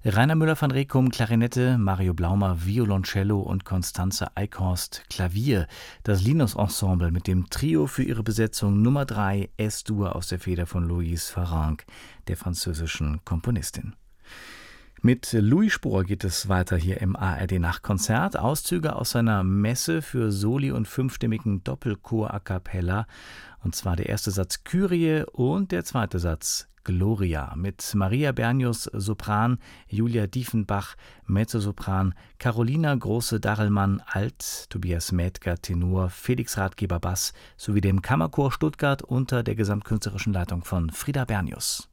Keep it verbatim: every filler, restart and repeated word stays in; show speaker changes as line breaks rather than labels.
Rainer Müller van Rekum Klarinette, Mario Blaumer Violoncello und Constanze Eichhorst Klavier. Das Linus Ensemble mit dem Trio für ihre Besetzung Nummer drei S-Dur aus der Feder von Louise Farrenc, der französischen Komponistin. Mit Louis Spohr geht es weiter hier im A R D-Nachtkonzert. Auszüge aus seiner Messe für Soli und fünfstimmigen Doppelchor a cappella. Und zwar der erste Satz Kyrie und der zweite Satz Gloria mit Maria Bernius Sopran, Julia Diefenbach Mezzosopran, Carolina Große-Darrellmann Alt, Tobias Mädger Tenor, Felix Ratgeber Bass sowie dem Kammerchor Stuttgart unter der gesamtkünstlerischen Leitung von Frieda Bernius.